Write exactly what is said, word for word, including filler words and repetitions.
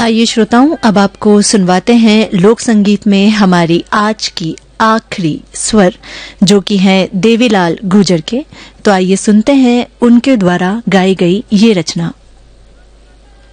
आइए श्रोताओं, अब आपको सुनवाते हैं लोक संगीत में हमारी आज की आखिरी स्वर, जो कि हैं देवीलाल गुर्जर के। तो आइए सुनते हैं उनके द्वारा गाई गई ये रचना।